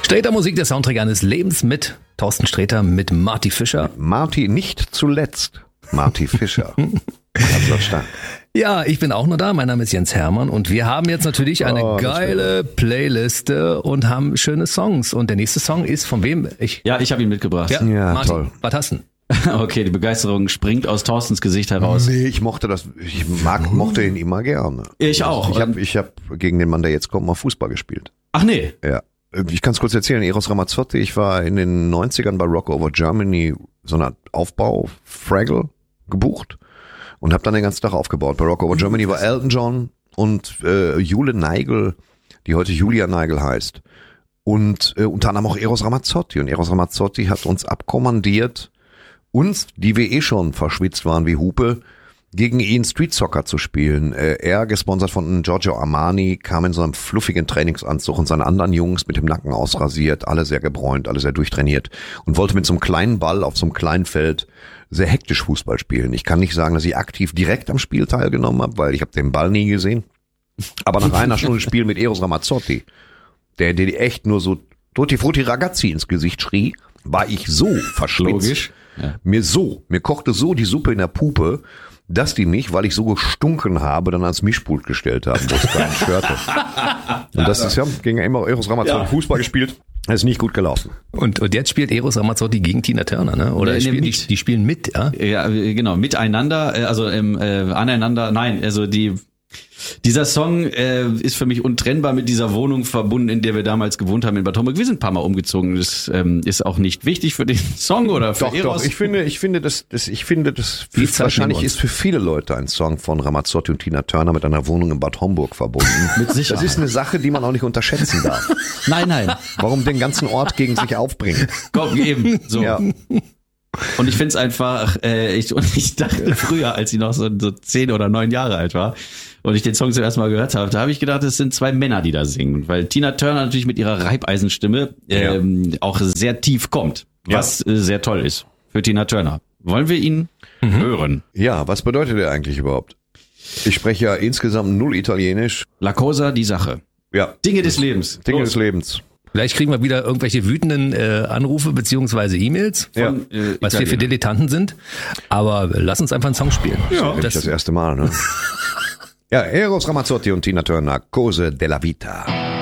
Sträter Musik, der Soundtrack eines Lebens mit Thorsten Sträter, mit Marty Fischer. Marty, nicht zuletzt. Marty Fischer. Also stark. Ja, ich bin auch nur da. Mein Name ist Jens Hermann und wir haben jetzt natürlich eine geile Playliste und haben schöne Songs. Und der nächste Song ist von wem? Ich habe ihn mitgebracht. Ja, Martin, toll. Was hast du denn? Okay, die Begeisterung springt aus Thorstens Gesicht heraus. Nee, ich mochte mochte ihn immer gerne. Ich auch. Ich hab gegen den Mann, der jetzt kommt, mal Fußball gespielt. Ach nee. Ja. Ich kann es kurz erzählen. Eros Ramazzotti, ich war in den 90ern bei Rock Over Germany so eine Aufbau, Fraggle, gebucht und habe dann den ganzen Tag aufgebaut. Bei Rock Over Germany war Elton John und Jule Neigel, die heute Julia Neigel heißt. Und unter anderem auch Eros Ramazzotti. Und Eros Ramazzotti hat uns abkommandiert, uns, die wir schon verschwitzt waren wie Hupe, gegen ihn Street Soccer zu spielen. Er, gesponsert von Giorgio Armani, kam in so einem fluffigen Trainingsanzug und seine anderen Jungs mit dem Nacken ausrasiert, alle sehr gebräunt, alle sehr durchtrainiert und wollte mit so einem kleinen Ball auf so einem kleinen Feld sehr hektisch Fußball spielen. Ich kann nicht sagen, dass ich aktiv direkt am Spiel teilgenommen habe, weil ich habe den Ball nie gesehen. Aber nach einer Stunde Spiel mit Eros Ramazzotti, der echt nur so Tutti Frutti Ragazzi ins Gesicht schrie, war ich so verschwitzt. Logisch. Ja. Mir kochte so die Suppe in der Pupe, dass die mich, weil ich so gestunken habe, dann ans Mischpult gestellt haben, wo es keinen störte. Und das ist ja gegen Eros Ramazzotti Fußball gespielt. Das ist nicht gut gelaufen. Und jetzt spielt Eros Ramazzotti gegen Tina Turner, ne? Oder die spielen mit, ja? Ja, genau, miteinander, also aneinander, nein, also dieser Song ist für mich untrennbar mit dieser Wohnung verbunden, in der wir damals gewohnt haben in Bad Homburg. Wir sind ein paar Mal umgezogen. Das ist auch nicht wichtig für den Song oder für Eros. Doch. Ich finde, das wahrscheinlich ist für viele Leute ein Song von Ramazzotti und Tina Turner mit einer Wohnung in Bad Homburg verbunden. Mit Sicherheit. Das ist eine Sache, die man auch nicht unterschätzen darf. Nein. Warum den ganzen Ort gegen sich aufbringen? Komm, eben. So. Ja. Und ich find's einfach, ich dachte früher, als ich noch so 10 oder 9 Jahre alt war und ich den Song zum ersten Mal gehört habe, da habe ich gedacht, es sind 2 Männer, die da singen, weil Tina Turner natürlich mit ihrer Reibeisenstimme auch sehr tief kommt, was sehr toll ist für Tina Turner. Wollen wir ihn hören? Ja, was bedeutet er eigentlich überhaupt? Ich spreche ja insgesamt 0 Italienisch. La Cosa, die Sache. Ja. Dinge des Lebens. Dinge des Lebens. Vielleicht kriegen wir wieder irgendwelche wütenden Anrufe beziehungsweise E-Mails, was wir für Dilettanten sind. Aber lass uns einfach einen Song spielen. Ja, das erste Mal, ne? Ja, Eros Ramazzotti und Tina Turner, Cose della Vita.